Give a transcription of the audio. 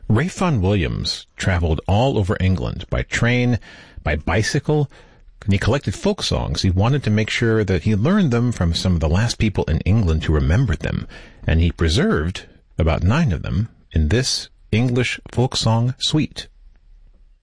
Ralph Vaughan Williams traveled all over England by train, by bicycle, and he collected folk songs. He wanted to make sure that he learned them from some of the last people in England who remembered them, and he preserved about 9 of them in this English folk song suite.